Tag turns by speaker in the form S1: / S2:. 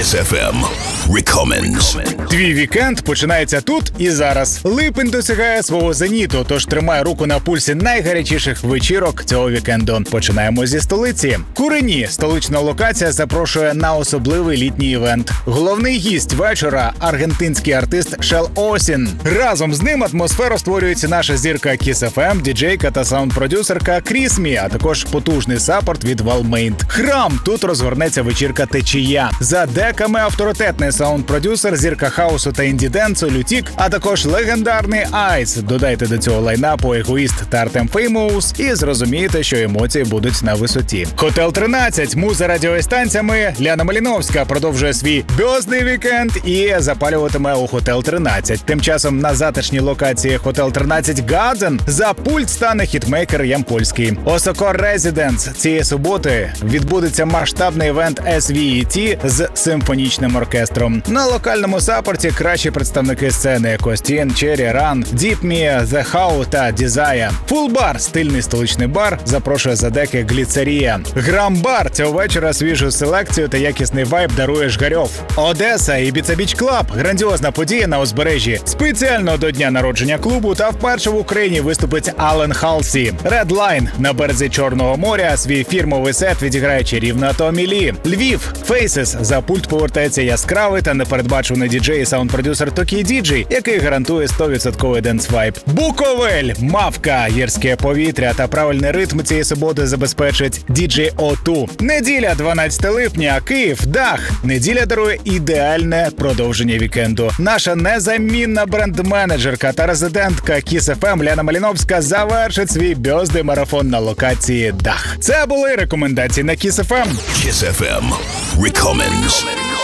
S1: Kiss FM Recommends.
S2: Твій вікенд починається тут і зараз. Липень досягає свого зеніту, тож тримай руку на пульсі найгарячіших вечірок цього вікенду. Починаємо зі столиці. Курені, столична локація, запрошує на особливий літній івент. Головний гість вечора – аргентинський артист Шел Осін. Разом з ним атмосферу створюється наша зірка Kiss FM, діджейка та саунд-продюсерка Крісмі, а також потужний саппорт від Валмейнт. Храм! Тут розгорнеться вечірка «Течія». За деками авторитетний саунд-продюсер, зірка хаусу та інді-денсу Лютік, а також легендарний Айс. Додайте до цього лайнапу Егоїст та Артем Феймоус і зрозумієте, що емоції будуть на висоті. Хотел 13, муза радіостанціями. Ляна Маліновська продовжує свій бьоздний вікенд і запалюватиме у Хотел 13. Тим часом на затишній локації Хотел 13 Гадзен за пульт стане хітмейкер Ямпольський. Осоко Резиденс. Цієї суботи відбудеться масштабний івент SVET з симфонічним оркестром. На локальному саппорті кращі представники сцени: Костін, Черрі, Ран, Діпмі, The How та Дізая. Фулбар, стильний столичний бар, запрошує за деки Гліцерія. Грамбар, цього вечора свіжу селекцію та якісний вайб дарує Жгарьов. Одеса і Ibiza Beach Club – грандіозна подія на узбережжі. Спеціально до дня народження клубу та вперше в Україні виступить Ален Халсі. Red Line на березі Чорного моря свій фірмовий сет відіграє чарівна Томі Лі. Львів, Faces, за пульт повертається яскравий та непередбачуваний діджей і саунд-продюсер Токі Діджей, який гарантує 100% денс-вайб. Буковель, Мавка, гірське повітря та правильний ритм цієї суботи забезпечить діджей О2. Неділя, 12 липня, Київ, Дах. Неділя дарує ідеальне продовження вікенду. Наша незамінна бренд-менеджерка та резидентка Kiss FM Ляна Маліновська завершить свій бьоздий марафон на локації Дах. Це були рекомендації на Kiss FM.
S1: Kiss FM Recommends.